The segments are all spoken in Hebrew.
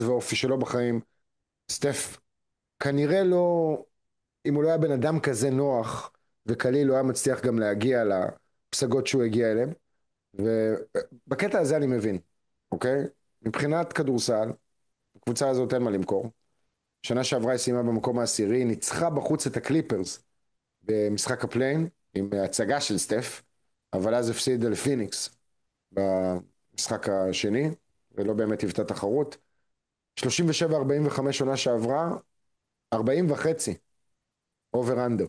ואופי שלו בחיים. סטף כנראה לא, אם הוא לא היה בן אדם כזה נוח וקליל, הוא היה מצליח גם להגיע לפסגות שהוא הגיע אליהם, ובקטע הזה אני מבין, אוקיי? מבחינת כדורסל, הקבוצה הזאת אין מה למכור. שנה שעברה היא סיימה במקום העשירי, ניצחה בחוץ את הקליפרס במשחק הפליין, עם הצגה של סטף, אבל אז הפסיד לפיניקס במשחק השני, ולא באמת היוותה תחרות. 37-45 שנה שעברה, 40 וחצי, אובר אנדר.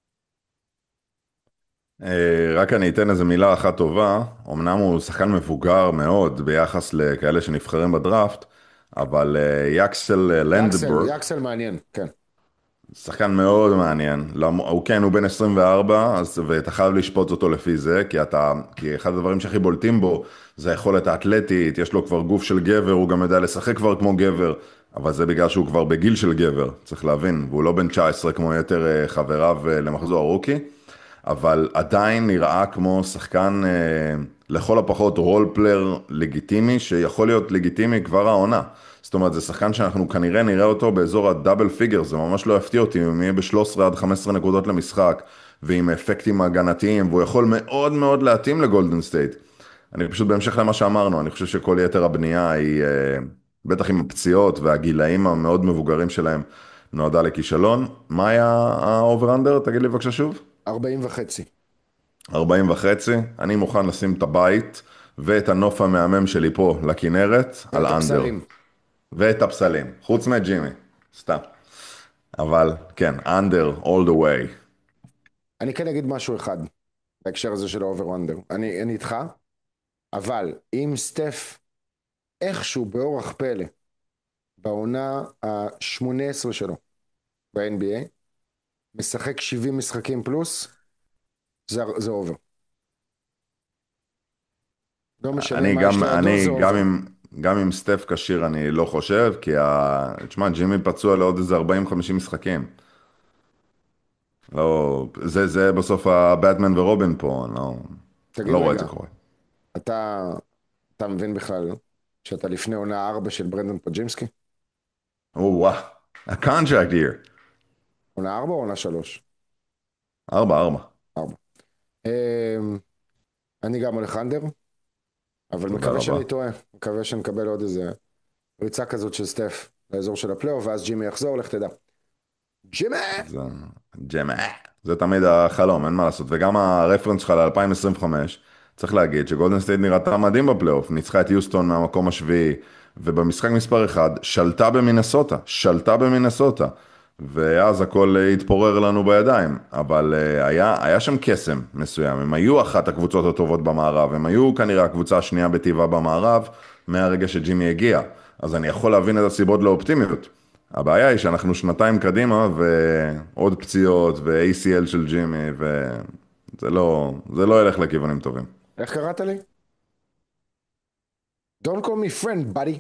רק אני אתן איזה מילה אחת טובה. אמנם הוא שחקן מבוגר מאוד ביחס לכאלה שנבחרים בדראפט, אבל יקסל לנדברג, יאקסל מעניין, כן. שחקן מאוד מעניין. הוא כן, הוא בן 24, ואתה חייב לשפוט אותו לפי זה, כי אחד הדברים שהכי בולטים בו זה היכולת האתלטית, יש לו כבר גוף של גבר, הוא גם יודע לשחק כבר כמו גבר, אבל זה בגלל שהוא כבר בגיל של גבר, צריך להבין, והוא לא בן 19 כמו יתר חבריו למחזור הרוקי. אבל עדיין נראה כמו שחקן לכל הפחות רול פלייר לגיטימי, שיכול להיות לגיטימי כבר העונה. זאת אומרת, זה שחקן שאנחנו כנראה נראה אותו באזור הדאבל פיגר, זה ממש לא יפתיע אותי, אם יהיה ב-13 עד 15 נקודות למשחק, ועם אפקטים הגנתיים, והוא יכול מאוד מאוד להתאים לגולדן סטייט. אני פשוט בהמשך למה שאמרנו, אני חושב שכל יתר הבנייה היא, בטח עם הפציעות והגילאים המאוד מבוגרים שלהם, נועדה לכישלון. מה היה האובר-אנדר? תגיד לי בבקשה שוב. 40 וחצי. 40 וחצי, אני מוכן לשים את הבית ואת הנוף המהמם שלי פה לכנרת על ואת אנדר. הפסלים. ואת הפסלים, חוץ מג'ימי, סתם. אבל כן, אנדר, all the way. אני כן אגיד משהו אחד, בהקשר הזה של האובר אנדר. אני איתך, אבל אם סטף איכשהו באורח פלא, בעונה ה-18 שלו ב-NBA, משחק 70 משחקים פלוס, זה אובר. לא משנה מה יש לידו, זה אובר. גם עם סטף כשיר אני לא חושב, תשמע, ג'ימי פצוע לעוד איזה 40-50 משחקים. לא, זה בסוף הבטמן ורובין פה, אני תגיד לא רואה את רגע, זה קורה. אתה, אתה מבין בכלל שאתה לפני עונה 4 של ברנדון פג'ימסקי? או וואו, a contract year. עונה 4 או עונה 3? 4-4. 4. אני גם הולך אנדר, אבל תודה מקווה רבה. שאני טועה. מקווה שנקבל עוד איזה ריצה כזאת של סטף לאזור של הפלייאוף, ואז ג'ימי יחזור, לך תדע. ג'ימי! זה ג'ם, זה תמיד החלום, אין מה לעשות. וגם הרפרנס שלך ל-2025, צריך להגיד שגולדן סטייט נראתה מדהים בפלייאוף, ניצחה את יוסטון מהמקום השביעי, ובמשחק מספר 1 שלטה במינסוטה, ואז הכל התפורר לנו בידיים, אבל היה שם קסם מסוים, הם היו אחת הקבוצות הטובות במערב, הם היו כנראה הקבוצה השנייה בטבעה במערב, מהרגע שג'ימי הגיע, אז אני יכול להבין את הסיבות לאופטימיות. הבעיה היא שאנחנו שנתיים קדימה ועוד פציעות ו-ACL של ג'ימי זה לא ילך לכיוונים טובים. איך קראת לי? Don't call me friend, buddy.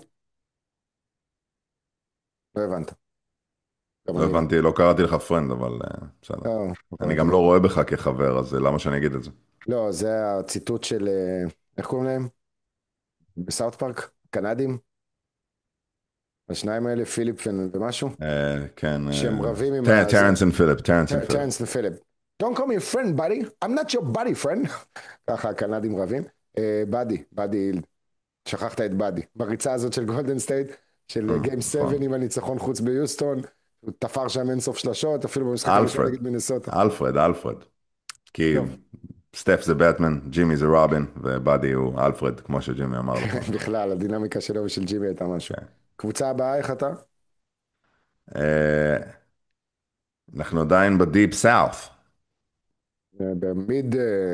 לא הבנת. גם לא אני לא. הבנתי, לא קראתי לך פרנד, אבל בסדר. לא אני קראתי גם לך. לא רואה בך כחבר, אז למה שאני אגיד את זה? לא, זה הציטוט של, איך קוראים להם? בסאוט פארק? קנדים? השניים האלה, פיליפ ומשהו? כן, שהם רבים עם הזה. טרנס אנד פיליפ, טרנס אנד פיליפ. טרנס ופיליפ. Don't call me a friend, buddy. I'm not your buddy, friend. ככה הקנדים רבים. באדי הילד. שכחת את באדי. בריצה הזאת של גולדן סטייט, של גיים 7 נכון. עם הניצחון חוץ ביוסטון, הוא תפר שם אינסוף שלשות, אפילו במשחק הראשון אלפרד, נגד מינסוטה. אלפרד. כי טוב, סטף זה בטמן, ג'ימי זה רובין, ובאדי הוא אלפרד, כמו שג'ימי אמר לו פעם. בכלל, הדינמיקה שלו ושל ג'ימי הייתה משהו. כן. קבוצה הבאה, איך אתה? אה, אנחנו עדיין בדיפ סאוף. במיד,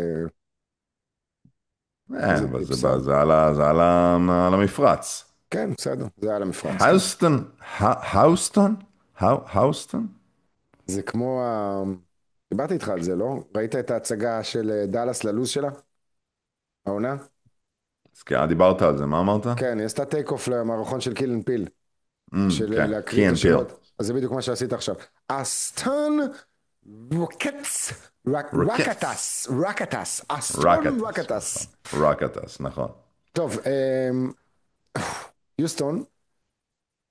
מה זה אבל דיפ סאוט? על המפרץ. כן, בסדר, זה על המפרץ, כן. האוסטון, האוסטון? האוסטון? זה כמו דיברתי איתך על זה, לא? ראית את ההצגה של דאלאס ללוז שלה? העונה? אז כן, דיברת על זה, מה אמרת? כן, היא עשתה טייק אוף למערכון של קילן פיל, של כן, להקריא את קי פיל. השמות. אז זה בדיוק מה שעשית עכשיו. אסטון רוקטס, רוקטס. רקטס, אסטון רקטס, נכון. רקטס. רקטס, נכון. טוב, יוסטון,